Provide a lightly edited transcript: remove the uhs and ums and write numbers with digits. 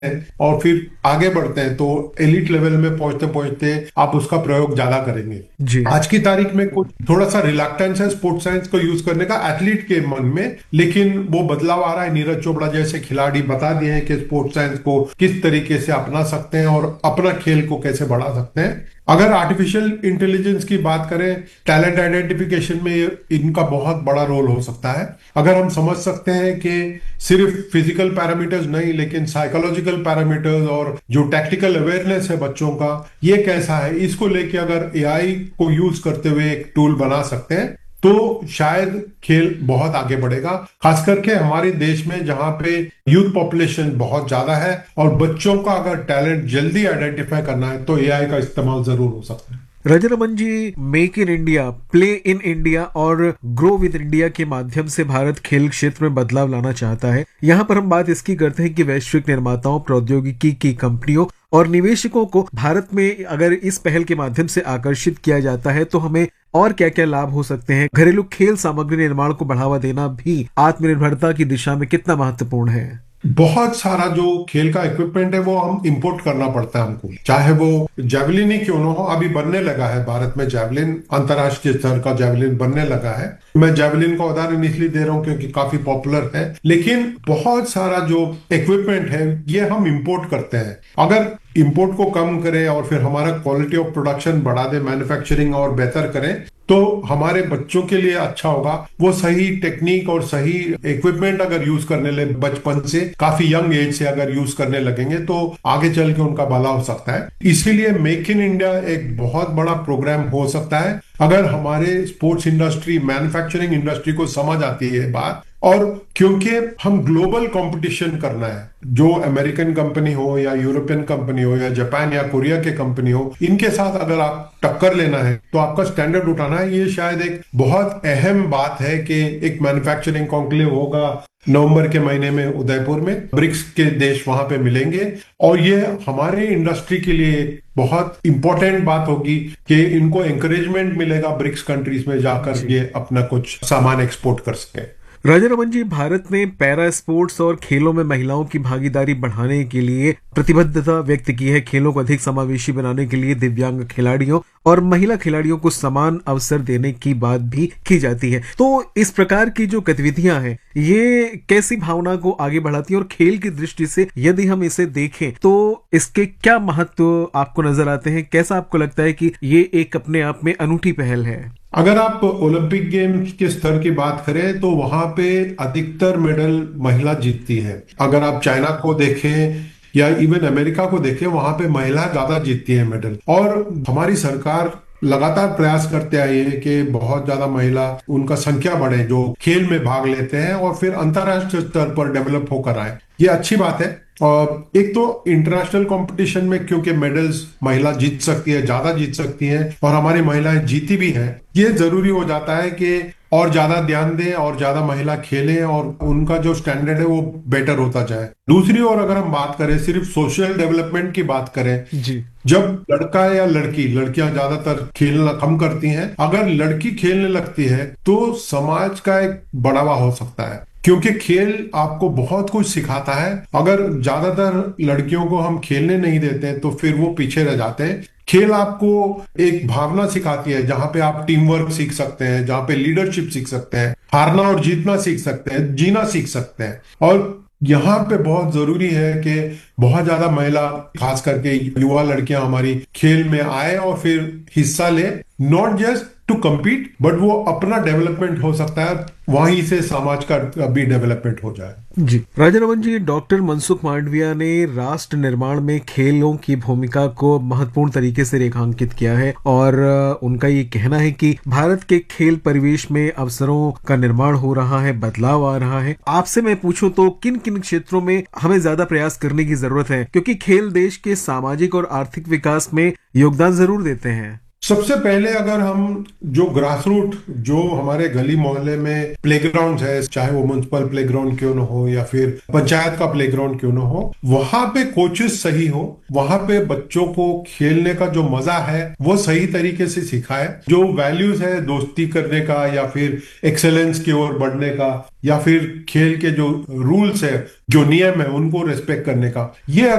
और फिर आगे बढ़ते हैं तो एलिट लेवल में पहुंचते पहुंचते आप उसका प्रयोग ज्यादा करेंगे। जी। आज की तारीख में कुछ थोड़ा सा रिलक्टेंस है स्पोर्ट्स साइंस को यूज करने का एथलीट के मन में, लेकिन वो बदलाव आ रहा है। नीरज चोपड़ा जैसे खिलाड़ी बता दिए हैं कि स्पोर्ट्स साइंस को किस तरीके से अपना सकते हैं और अपना खेल को कैसे बढ़ा सकते हैं। अगर आर्टिफिशियल इंटेलिजेंस की बात करें, टैलेंट आइडेंटिफिकेशन में इनका बहुत बड़ा रोल हो सकता है। अगर हम समझ सकते हैं कि सिर्फ फिजिकल पैरामीटर्स नहीं, लेकिन साइकोलॉजिकल पैरामीटर्स और जो टैक्टिकल अवेयरनेस है बच्चों का, ये कैसा है, इसको लेके अगर एआई को यूज करते हुए एक टूल बना सकते हैं तो शायद खेल बहुत आगे बढ़ेगा। खास करके हमारे देश में जहां पे यूथ पॉपुलेशन बहुत ज्यादा है और बच्चों का अगर टैलेंट जल्दी आइडेंटिफाई करना है तो एआई का इस्तेमाल जरूर हो सकता है। रजरमन जी, make in India, play in India और ग्रो विद इंडिया के माध्यम से भारत खेल क्षेत्र में बदलाव लाना चाहता है। यहाँ पर हम बात इसकी करते हैं कि वैश्विक निर्माताओं, प्रौद्योगिकी की कंपनियों और निवेशकों को भारत में अगर इस पहल के माध्यम से आकर्षित किया जाता है तो हमें और क्या क्या लाभ हो सकते हैं। घरेलू खेल सामग्री निर्माण को बढ़ावा देना भी आत्मनिर्भरता की दिशा में कितना महत्वपूर्ण है? बहुत सारा जो खेल का इक्विपमेंट है वो हम इंपोर्ट करना पड़ता है हमको, चाहे वो जेवलिन ही क्यों ना हो। अभी बनने लगा है भारत में जेवलिन, अंतर्राष्ट्रीय स्तर का जेवलिन बनने लगा है। मैं जेवलिन का उदाहरण इसलिए दे रहा हूँ क्योंकि काफी पॉपुलर है, लेकिन बहुत सारा जो इक्विपमेंट है ये हम इंपोर्ट करते हैं। अगर इंपोर्ट को कम करें और फिर हमारा क्वालिटी ऑफ प्रोडक्शन बढ़ा दे, मैन्युफैक्चरिंग और बेहतर करें, तो हमारे बच्चों के लिए अच्छा होगा। वो सही टेक्निक और सही इक्विपमेंट अगर यूज करने लगे बचपन से, काफी यंग एज से अगर यूज करने लगेंगे तो आगे चल के उनका भला हो सकता है। इसीलिए मेक इन इंडिया एक बहुत बड़ा प्रोग्राम हो सकता है अगर हमारे स्पोर्ट्स इंडस्ट्री, मैन्युफैक्चरिंग इंडस्ट्री को समझ आती है ये बात। और क्योंकि हम ग्लोबल कंपटीशन करना है, जो अमेरिकन कंपनी हो या यूरोपियन कंपनी हो या जापान या कोरिया के कंपनी हो, इनके साथ अगर आप टक्कर लेना है तो आपका स्टैंडर्ड उठाना है। ये शायद एक बहुत अहम बात है कि एक मैन्युफैक्चरिंग कॉन्क्लेव होगा नवंबर के महीने में उदयपुर में, ब्रिक्स के देश वहां पे मिलेंगे और ये हमारे इंडस्ट्री के लिए बहुत इंपॉर्टेंट बात होगी कि इनको एंकरेजमेंट मिलेगा ब्रिक्स कंट्रीज में जाकर जी। ये अपना कुछ सामान एक्सपोर्ट कर सके। राजा रमन जी, भारत ने पैरा स्पोर्ट्स और खेलों में महिलाओं की भागीदारी बढ़ाने के लिए प्रतिबद्धता व्यक्त की है। खेलों को अधिक समावेशी बनाने के लिए दिव्यांग खिलाड़ियों और महिला खिलाड़ियों को समान अवसर देने की बात भी की जाती है। तो इस प्रकार की जो गतिविधियां हैं ये कैसी भावना को आगे बढ़ाती है, और खेल की दृष्टि से यदि हम इसे देखें तो इसके क्या महत्व आपको नजर आते हैं? कैसा आपको लगता है कि ये एक अपने आप में अनूठी पहल है? अगर आप ओलंपिक गेम्स के स्तर की बात करें तो वहां पे अधिकतर मेडल महिला जीतती है। अगर आप चाइना को देखें या इवन अमेरिका को देखें, वहां पे महिला ज्यादा जीतती है मेडल। और हमारी सरकार लगातार प्रयास करते आई है कि बहुत ज्यादा महिला उनका संख्या बढ़े जो खेल में भाग लेते हैं और फिर अंतर्राष्ट्रीय स्तर पर डेवलप होकर आए। ये अच्छी बात है। और एक तो इंटरनेशनल कंपटीशन में क्योंकि मेडल्स महिला जीत सकती है, ज्यादा जीत सकती हैं और हमारी महिलाएं जीती भी हैं, ये जरूरी हो जाता है कि और ज्यादा ध्यान दें और ज्यादा महिला खेलें और उनका जो स्टैंडर्ड है वो बेटर होता जाए। दूसरी ओर अगर हम बात करें, सिर्फ सोशल डेवलपमेंट की बात करें, जी। जब लड़का या लड़की, लड़कियां ज्यादातर खेलना कम करती हैं, अगर लड़की खेलने लगती है तो समाज का एक बढ़ावा हो सकता है, क्योंकि खेल आपको बहुत कुछ सिखाता है। अगर ज्यादातर लड़कियों को हम खेलने नहीं देते तो फिर वो पीछे रह जाते हैं। खेल आपको एक भावना सिखाती है जहां पे आप टीम वर्क सीख सकते हैं, जहां पे लीडरशिप सीख सकते हैं, हारना और जीतना सीख सकते हैं, जीना सीख सकते हैं। और यहाँ पे बहुत जरूरी है कि बहुत ज्यादा महिला, खास करके युवा लड़कियां हमारी खेल में आए और फिर हिस्सा ले, not just to compete but वो अपना डेवलपमेंट हो सकता है, वहीं से समाज का भी डेवलपमेंट हो जाए। जी। राजा रमन जी, डॉक्टर मनसुख मांडविया ने राष्ट्र निर्माण में खेलों की भूमिका को महत्वपूर्ण तरीके से रेखांकित किया है और उनका ये कहना है कि भारत के खेल परिवेश में अवसरों का निर्माण हो रहा है, बदलाव आ रहा है। आपसे मैं पूछूं तो किन किन क्षेत्रों में हमें ज्यादा प्रयास करने की जरूरत है, क्योंकि खेल देश के सामाजिक और आर्थिक विकास में योगदान जरूर देते हैं। सबसे पहले अगर हम जो ग्रास रूट जो हमारे गली मोहल्ले में प्लेग्राउंड है, चाहे वो म्युनिसिपल प्लेग्राउंड क्यों ना हो या फिर पंचायत का प्लेग्राउंड क्यों ना हो, वहां पे कोचेस सही हो, वहां पे बच्चों को खेलने का जो मजा है वो सही तरीके से सिखाए, जो वैल्यूज है दोस्ती करने का या फिर एक्सेलेंस की ओर बढ़ने का या फिर खेल के जो रूल्स है, जो नियम है, उनको रेस्पेक्ट करने का, ये